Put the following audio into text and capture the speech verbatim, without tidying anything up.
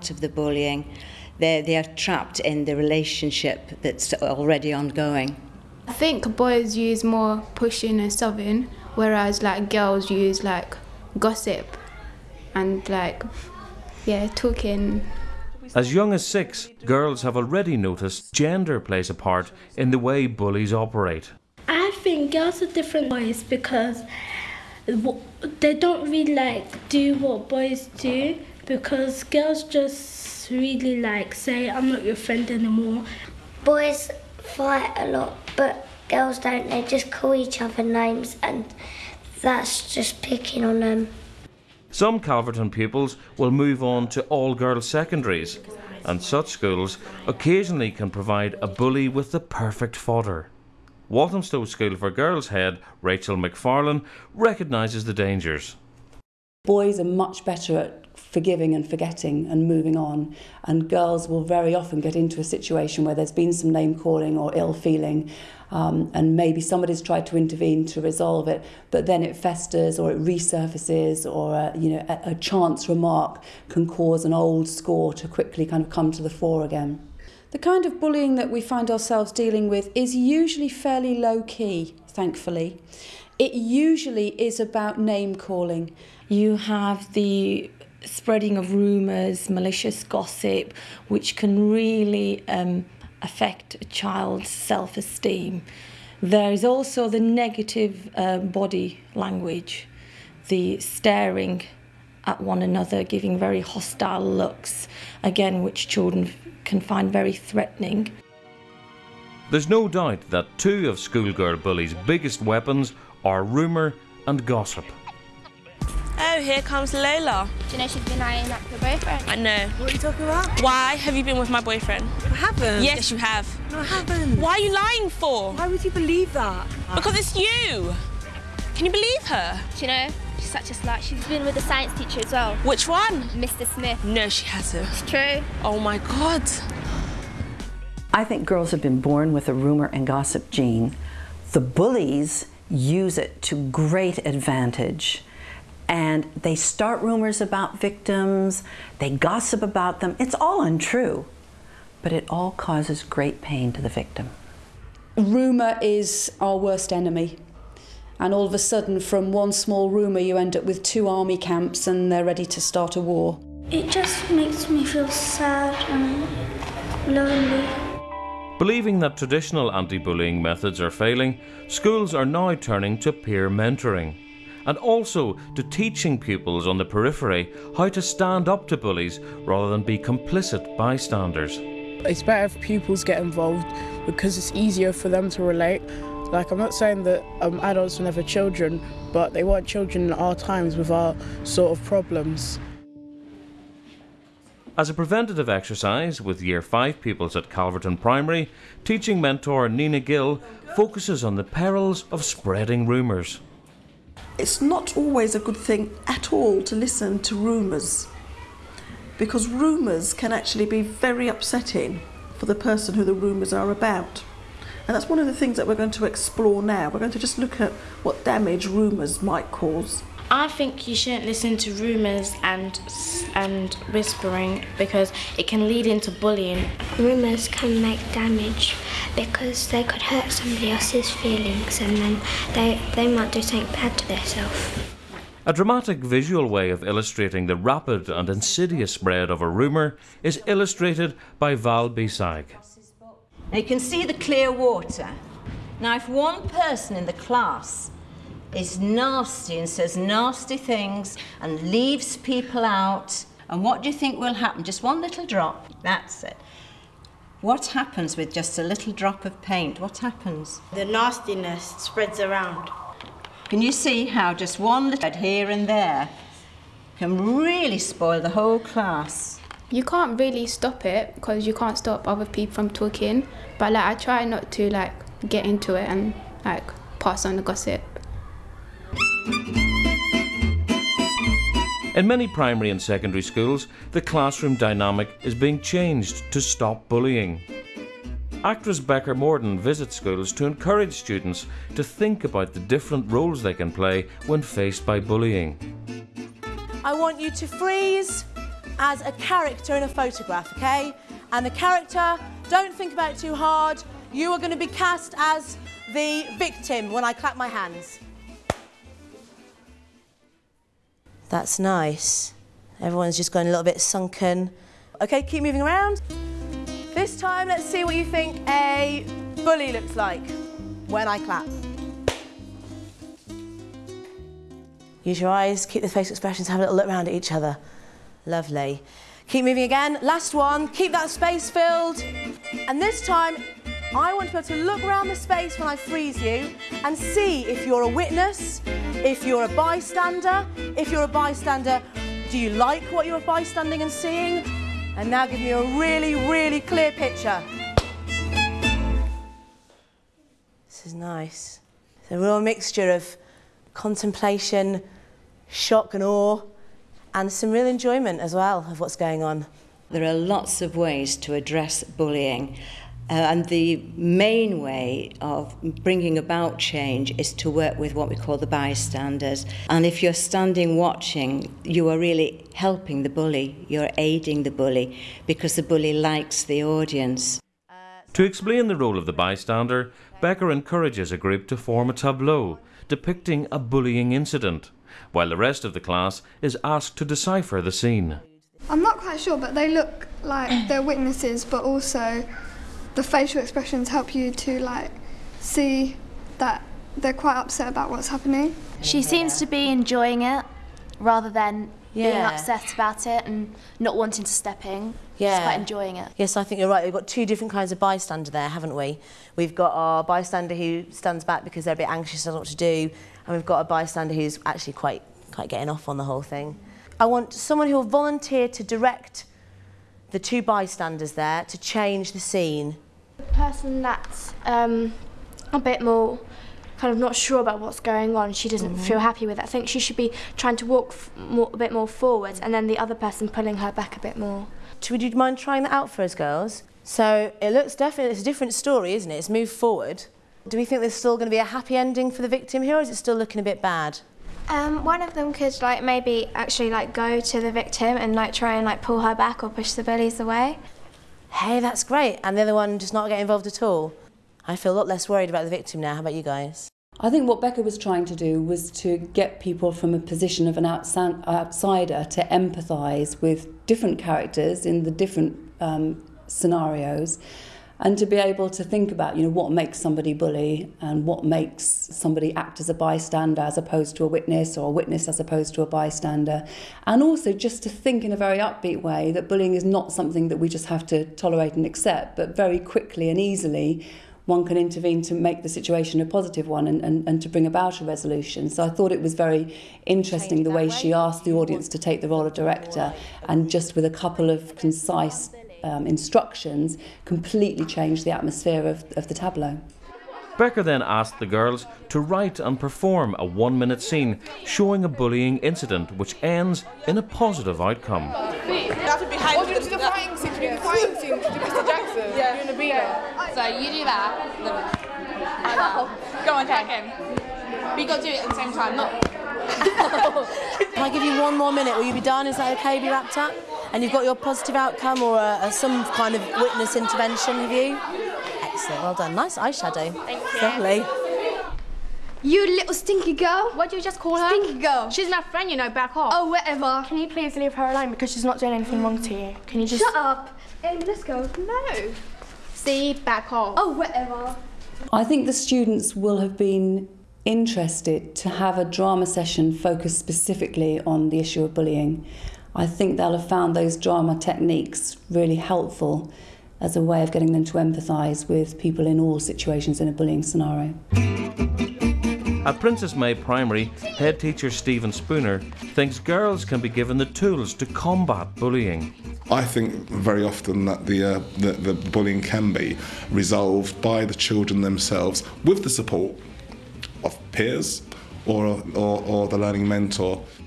out of the bullying. They're, they are trapped in the relationship that's already ongoing. I think boys use more pushing and shoving, whereas like girls use like gossip and like, yeah, talking. As young as six, girls have already noticed gender plays a part in the way bullies operate. I think girls are different boys because they don't really like do what boys do, because girls just really like say, I'm not your friend anymore. Boys fight a lot, but girls don't. They just call each other names, and that's just picking on them. Some Calverton pupils will move on to all-girls secondaries, and such schools occasionally can provide a bully with the perfect fodder. Walthamstow School for Girls head Rachel McFarlane recognises the dangers. Boys are much better at forgiving and forgetting and moving on, and girls will very often get into a situation where there's been some name calling or ill feeling, um, and maybe somebody's tried to intervene to resolve it, but then it festers or it resurfaces, or a, you know, a, a chance remark can cause an old score to quickly kind of come to the fore again. The kind of bullying that we find ourselves dealing with is usually fairly low-key, thankfully. It usually is about name calling. You have the spreading of rumours, malicious gossip, which can really um, affect a child's self-esteem. There is also the negative uh, body language, the staring at one another, giving very hostile looks, again, which children can find very threatening. There's no doubt that two of schoolgirl bullies' biggest weapons are rumour and gossip. Oh, here comes Lola. Do you know she's been eyeing up your boyfriend? I know. What are you talking about? Why have you been with my boyfriend? I haven't. Yes, you have. No, I haven't. Why are you lying for? Why would you believe that? Because it's you. Can you believe her? Do you know, she's such a slut. She's been with a science teacher as well. Which one? Mister Smith. No, she hasn't. It's true. Oh my God. I think girls have been born with a rumour and gossip gene. The bullies use it to great advantage. And they start rumours about victims, they gossip about them. It's all untrue, but it all causes great pain to the victim. Rumour is our worst enemy. And all of a sudden, from one small rumour, you end up with two army camps and they're ready to start a war. It just makes me feel sad and lonely. Believing that traditional anti-bullying methods are failing, schools are now turning to peer mentoring, and also to teaching pupils on the periphery how to stand up to bullies rather than be complicit bystanders. It's better if pupils get involved because it's easier for them to relate. Like, I'm not saying that um, adults are never children, but they weren't children in our times with our sort of problems. As a preventative exercise with Year five pupils at Calverton Primary, teaching mentor Nina Gill focuses on the perils of spreading rumours. It's not always a good thing at all to listen to rumours, because rumours can actually be very upsetting for the person who the rumours are about. And that's one of the things that we're going to explore now. We're going to just look at what damage rumours might cause. I think you shouldn't listen to rumours and and whispering, because it can lead into bullying. Rumours can make damage because they could hurt somebody else's feelings, and then they, they might do something bad to themselves. A dramatic visual way of illustrating the rapid and insidious spread of a rumour is illustrated by Val Bisag. Now you can see the clear water. Now if one person in the class is nasty and says nasty things and leaves people out, and what do you think will happen? Just one little drop, that's it. What happens with just a little drop of paint? What happens? The nastiness spreads around. Can you see how just one little here and there can really spoil the whole class? You can't really stop it because you can't stop other people from talking, but like I try not to like get into it and like pass on the gossip. In many primary and secondary schools, the classroom dynamic is being changed to stop bullying. Actress Becker Morden visits schools to encourage students to think about the different roles they can play when faced by bullying. I want you to freeze, as a character in a photograph, okay? And the character, don't think about it too hard. You are going to be cast as the victim when I clap my hands. That's nice. Everyone's just going a little bit sunken. Okay, keep moving around. This time, let's see what you think a bully looks like when I clap. Use your eyes, keep the facial expressions, have a little look around at each other. Lovely. Keep moving again. Last one, keep that space filled. And this time, I want to be able to look around the space when I freeze you and see if you're a witness, if you're a bystander. If you're a bystander, do you like what you're bystanding and seeing? And now give me a really, really clear picture. This is nice. It's a real mixture of contemplation, shock and awe, and some real enjoyment as well of what's going on. There are lots of ways to address bullying, uh, and the main way of bringing about change is to work with what we call the bystanders. And if you're standing watching, you are really helping the bully, you're aiding the bully, because the bully likes the audience. To explain the role of the bystander, Becker encourages a group to form a tableau depicting a bullying incident, while the rest of the class is asked to decipher the scene. I'm not quite sure, but they look like they're witnesses, but also the facial expressions help you to like see that they're quite upset about what's happening. She seems to be enjoying it rather than being Yeah. upset about it and not wanting to step in. Yeah. She's quite enjoying it. Yes, I think you're right. We've got two different kinds of bystander there, haven't we? We've got our bystander who stands back because they're a bit anxious, doesn't know what to do, and we've got a bystander who's actually quite, quite getting off on the whole thing. I want someone who will volunteer to direct the two bystanders there to change the scene. The person that's um, a bit more kind of not sure about what's going on, she doesn't Mhm. feel happy with it. I think she should be trying to walk f more, a bit more forward, and then the other person pulling her back a bit more. Would you mind trying that out for us, girls? So it looks definitely, it's a different story, isn't it? It's moved forward. Do we think there's still going to be a happy ending for the victim here, or is it still looking a bit bad? Um, one of them could like maybe actually like go to the victim and like try and like pull her back or push the bullies away. Hey, that's great. And the other one just not get involved at all? I feel a lot less worried about the victim now. How about you guys? I think what Becca was trying to do was to get people from a position of an outsider to empathise with different characters in the different um, scenarios, and to be able to think about, you know, what makes somebody bully and what makes somebody act as a bystander as opposed to a witness, or a witness as opposed to a bystander. And also just to think in a very upbeat way that bullying is not something that we just have to tolerate and accept, but very quickly and easily one can intervene to make the situation a positive one and, and, and to bring about a resolution. So I thought it was very interesting the way she asked the audience to take the role of director, and just with a couple of concise um, instructions completely changed the atmosphere of, of the tableau. Becker then asked the girls to write and perform a one-minute scene showing a bullying incident which ends in a positive outcome. You have to be high. Or just the fighting scene, the fighting scene to Mister Jackson. Yeah. Doing the beater. So you do that. Like that. Go on, check him. But you got to do it at the same time, not. Can I give you one more minute? Will you be done? Is that okay? Be wrapped up? And you've got your positive outcome or a, a, some kind of witness intervention, have you? Excellent, well done. Nice eyeshadow. Thank you. Lovely. You little stinky girl. What do you just call her? Stinky girl. She's my friend, you know, back off. Oh, whatever. Can you please leave her alone because she's not doing anything wrong to you? Can you just... Shut up. Amy, let's go. No. See, back off. Oh, whatever. I think the students will have been interested to have a drama session focused specifically on the issue of bullying. I think they'll have found those drama techniques really helpful as a way of getting them to empathise with people in all situations in a bullying scenario. At Princess May Primary, head teacher Stephen Spooner thinks girls can be given the tools to combat bullying. I think very often that the, uh, the, the bullying can be resolved by the children themselves with the support of peers or, or, or the learning mentor.